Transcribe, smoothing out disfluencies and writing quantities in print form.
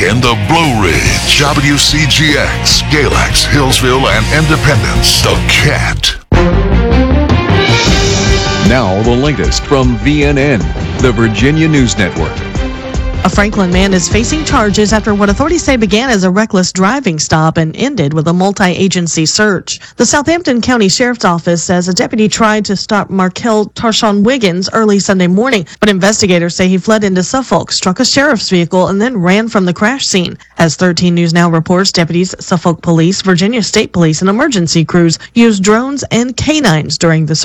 in the Blue Ridge, WCGX, Galax, Hillsville, and Independence. The Cat. Now the latest from VNN, the Virginia News Network. A Franklin man is facing charges after what authorities say began as a reckless driving stop and ended with a multi-agency search. The Southampton County Sheriff's Office says a deputy tried to stop Markel Tarshawn Wiggins early Sunday morning, but investigators say he fled into Suffolk, struck a sheriff's vehicle, and then ran from the crash scene. As 13 News Now reports, deputies, Suffolk Police, Virginia State Police, and emergency crews used drones and canines during the search.